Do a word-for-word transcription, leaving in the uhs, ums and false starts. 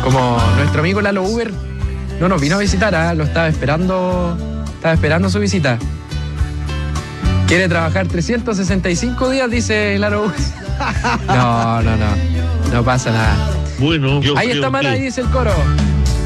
Como nuestro amigo Lalo Uber no nos vino a visitar, ¿eh? Lo estaba esperando, estaba esperando su visita. Quiere trabajar trescientos sesenta y cinco días, dice Lalo Uber. No, no, no, no pasa nada. Bueno, yo ahí está Mara, ahí dice el coro.